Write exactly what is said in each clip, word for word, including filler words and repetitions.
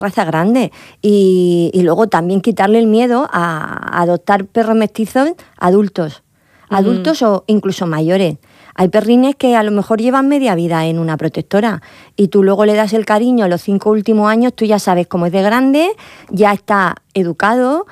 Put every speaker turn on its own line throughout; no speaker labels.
raza grande y, y luego también quitarle el miedo a, a adoptar perros mestizos adultos, mm. adultos o incluso mayores. Hay perrines que a lo mejor llevan media vida en una protectora y tú luego le das el cariño los cinco últimos años, tú ya sabes cómo es de grande, ya está educado,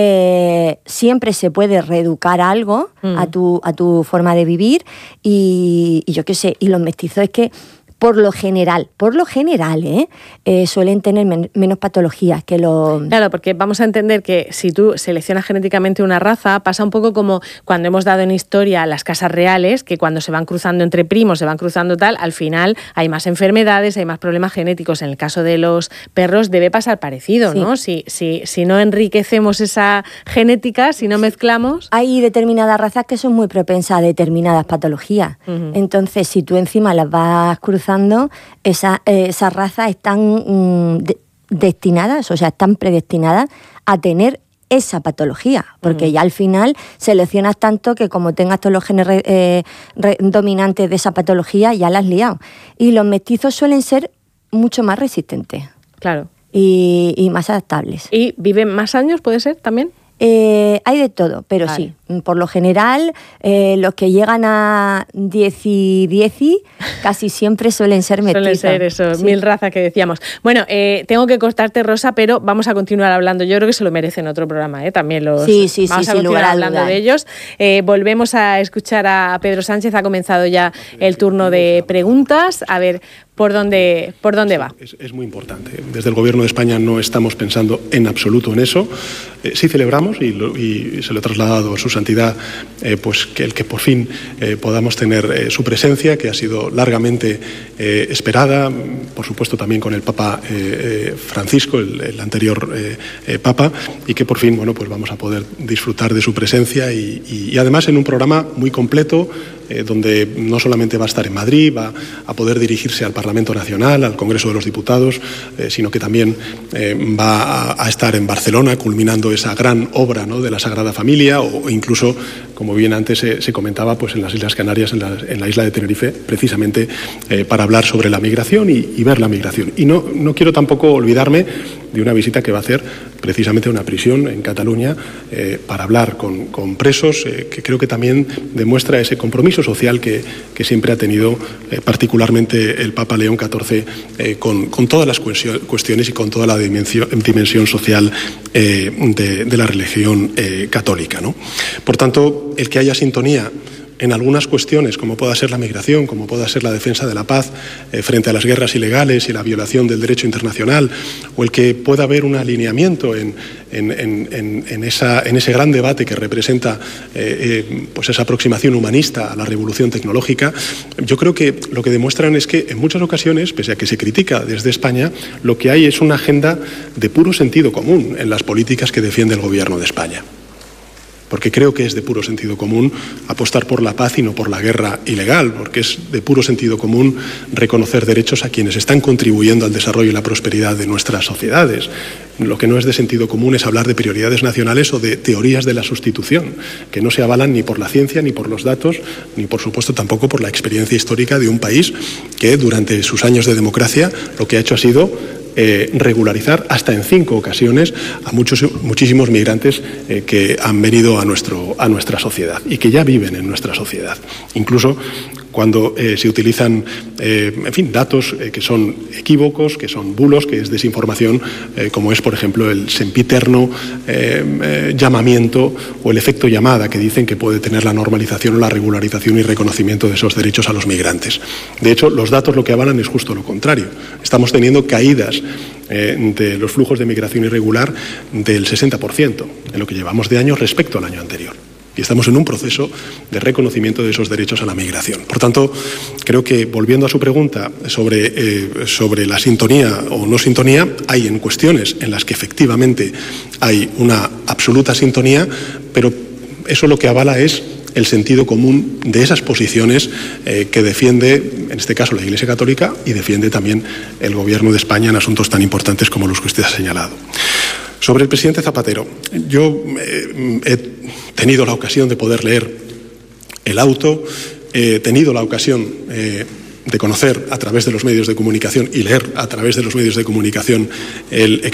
eh, siempre se puede reeducar algo mm. a tu, a tu forma de vivir y, y yo qué sé, y los mestizos es que por lo general, por lo general, ¿eh? Eh, suelen tener men- menos patologías que los...
Claro, porque vamos a entender que si tú seleccionas genéticamente una raza, pasa un poco como cuando hemos dado en historia las casas reales, que cuando se van cruzando entre primos, se van cruzando tal, al final hay más enfermedades, hay más problemas genéticos. En el caso de los perros debe pasar parecido, sí. ¿no? Si, si, si no enriquecemos esa genética, si no mezclamos...
Hay determinadas razas que son muy propensas a determinadas patologías. Uh-huh. Entonces, si tú encima las vas cruzando, Esa, eh, esas razas están mm, de, destinadas, o sea, están predestinadas a tener esa patología, porque mm. ya al final seleccionas tanto que como tengas todos los genes eh, re, dominantes de esa patología, ya la has liado. Y los mestizos suelen ser mucho más resistentes.
Claro.
Y, y más adaptables.
¿Y viven más años, puede ser, también?
Eh, hay de todo, pero vale. sí, por lo general eh, los que llegan a diez y diez casi siempre suelen ser mestizos.
Suelen ser eso, sí. Mil razas que decíamos. Bueno, eh, tengo que cortarte, Rosa, pero vamos a continuar hablando. Yo creo que se lo merecen otro programa, ¿eh? También los
sí, sí,
vamos
sí,
a continuar hablando
duda.
de ellos. Eh, volvemos a escuchar a Pedro Sánchez. Ha comenzado ya el turno de preguntas. A ver, ¿por dónde, por dónde va?
Es, es muy importante. Desde el Gobierno de España no estamos pensando en absoluto en eso. Eh, sí celebramos, y, lo, y se lo he trasladado a su santidad, eh, pues que el que por fin eh, podamos tener eh, su presencia, que ha sido largamente eh, esperada, por supuesto también con el Papa eh, eh, Francisco, el, el anterior eh, eh, Papa, y que por fin, bueno, pues vamos a poder disfrutar de su presencia y, y, y además en un programa muy completo, eh, donde no solamente va a estar en Madrid, va a poder dirigirse al Parlamento Nacional, al Congreso de los Diputados, eh, sino que también eh, va a, a estar en Barcelona, culminando esa gran obra, ¿no?, de la Sagrada Familia, o, o incluso, como bien antes se, se comentaba, pues en las Islas Canarias, en la, en la isla de Tenerife, precisamente eh, para hablar sobre la migración y, y ver la migración. Y no, no quiero tampoco olvidarme de una visita que va a hacer precisamente a una prisión en Cataluña eh, para hablar con, con presos, eh, que creo que también demuestra ese compromiso social que, que siempre ha tenido eh, particularmente el Papa León catorce eh, con, con todas las cuestiones y con toda la dimensión, dimensión social eh, de, de la religión eh, católica, ¿no? Por tanto, el que haya sintonía en algunas cuestiones, como pueda ser la migración, como pueda ser la defensa de la paz eh, frente a las guerras ilegales y la violación del derecho internacional, o el que pueda haber un alineamiento en, en, en, en, esa, en ese gran debate que representa eh, eh, pues esa aproximación humanista a la revolución tecnológica, yo creo que lo que demuestran es que en muchas ocasiones, pese a que se critica desde España, lo que hay es una agenda de puro sentido común en las políticas que defiende el Gobierno de España. Porque creo que es de puro sentido común apostar por la paz y no por la guerra ilegal, porque es de puro sentido común reconocer derechos a quienes están contribuyendo al desarrollo y la prosperidad de nuestras sociedades. Lo que no es de sentido común es hablar de prioridades nacionales o de teorías de la sustitución, que no se avalan ni por la ciencia, ni por los datos, ni por supuesto tampoco por la experiencia histórica de un país que durante sus años de democracia lo que ha hecho ha sido Eh, regularizar hasta en cinco ocasiones a muchos, muchísimos migrantes eh, que han venido a, nuestro, a nuestra sociedad y que ya viven en nuestra sociedad. Incluso cuando eh, se utilizan, eh, en fin, datos eh, que son equívocos, que son bulos, que es desinformación, eh, como es, por ejemplo, el sempiterno eh, eh, llamamiento o el efecto llamada que dicen que puede tener la normalización o la regularización y reconocimiento de esos derechos a los migrantes. De hecho, los datos lo que avalan es justo lo contrario. Estamos teniendo caídas eh, de los flujos de migración irregular del sesenta por ciento en lo que llevamos de año respecto al año anterior. Y estamos en un proceso de reconocimiento de esos derechos a la migración. Por tanto, creo que, volviendo a su pregunta sobre, eh, sobre la sintonía o no sintonía, hay en cuestiones en las que efectivamente hay una absoluta sintonía, pero eso lo que avala es el sentido común de esas posiciones eh, que defiende, en este caso, la Iglesia Católica y defiende también el Gobierno de España en asuntos tan importantes como los que usted ha señalado. Sobre el presidente Zapatero, yo eh, he tenido la ocasión de poder leer el auto, he tenido la ocasión eh, de conocer a través de los medios de comunicación y leer a través de los medios de comunicación el